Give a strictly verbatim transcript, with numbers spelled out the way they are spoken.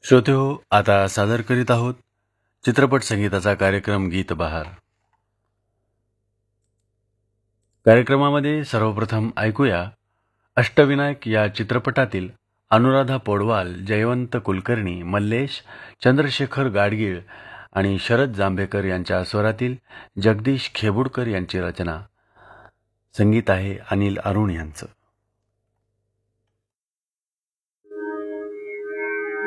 श्रोते हो, आता सादर करीत आहोत चित्रपट संगीताचा कार्यक्रम गीत बहार. कार्यक्रमामध्ये सर्वप्रथम ऐकूया अष्टविनायक या चित्रपटातील अनुराधा पौडवाल, जयवंत कुलकर्णी, मल्लेश, चंद्रशेखर गाडगीळ आणि शरद जांभेकर यांच्या स्वरातील जगदीश खेबुडकर यांची रचना. संगीत आहे अनिल अरुण यांचं.